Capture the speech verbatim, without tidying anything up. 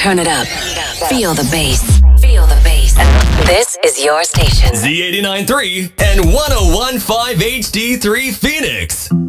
Turn it up. Feel the bass. Feel the bass. This is your station. Z eighty-nine point three and one oh one point five H D three Phoenix.